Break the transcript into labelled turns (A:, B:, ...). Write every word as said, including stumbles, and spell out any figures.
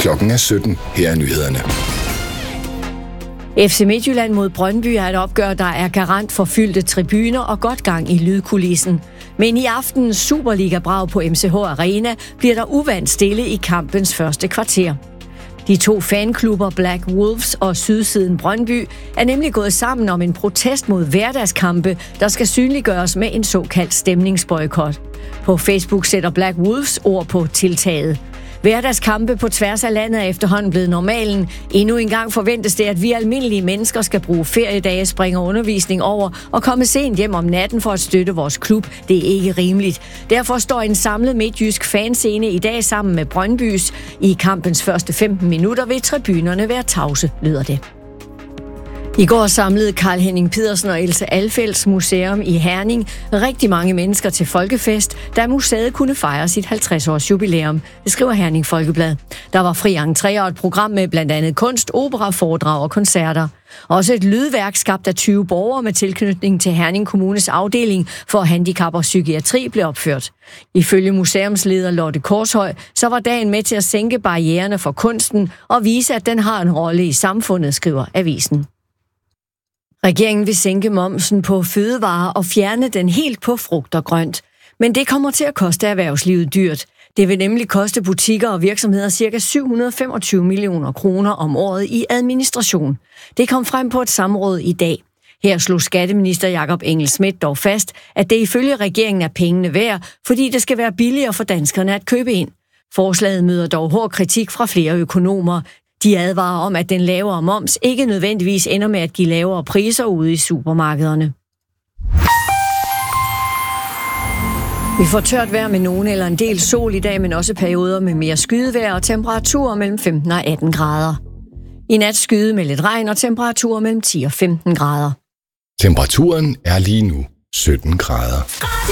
A: Klokken er sytten. Her er nyhederne.
B: F C Midtjylland mod Brøndby er et opgør, der er garant for fyldte tribuner og godt gang i lydkulissen. Men i aftenens Superliga-brag på M C H Arena bliver der uvant stille i kampens første kvarter. De to fanklubber Black Wolves og Sydsiden Brøndby er nemlig gået sammen om en protest mod hverdagskampe, der skal synliggøres med en såkaldt stemningsboykot. På Facebook sætter Black Wolves ord på tiltaget. Hverdagskampe på tværs af landet er efterhånden blevet normalen. Endnu en gang forventes det, at vi almindelige mennesker skal bruge feriedage, springe undervisning over og komme sent hjem om natten for at støtte vores klub. Det er ikke rimeligt. Derfor står en samlet midtjysk fanscene i dag sammen med Brøndbys. I kampens første femten minutter vil tribunerne være tavse, lyder det. I går samlede Carl Henning Pedersen og Else Alfelds Museum i Herning rigtig mange mennesker til folkefest, da museet kunne fejre sit halvtreds års jubilæum. Det skriver Herning Folkeblad. Der var fri entré og et program med blandt andet kunst, opera, foredrag og koncerter. Også et lydværk skabt af tyve borgere med tilknytning til Herning Kommunes afdeling for handicap og psykiatri blev opført. Ifølge museumsleder Lotte Korshøj, så var dagen med til at sænke barriererne for kunsten og vise, at den har en rolle i samfundet, skriver avisen. Regeringen vil sænke momsen på fødevarer og fjerne den helt på frugt og grønt. Men det kommer til at koste erhvervslivet dyrt. Det vil nemlig koste butikker og virksomheder ca. syv hundrede og femogtyve millioner kroner om året i administration. Det kom frem på et samråd i dag. Her slog skatteminister Jakob Engel-Schmidt dog fast, at det ifølge regeringen er pengene værd, fordi det skal være billigere for danskerne at købe ind. Forslaget møder dog hård kritik fra flere økonomer. De advarer om, at den lavere moms ikke nødvendigvis ender med at give lavere priser ude i supermarkederne. Vi får tørt vejr med nogen eller en del sol i dag, men også perioder med mere skydevejr og temperaturer mellem femten og atten grader. I nat skyde med lidt regn og temperaturer mellem ti og femten grader.
A: Temperaturen er lige nu sytten grader.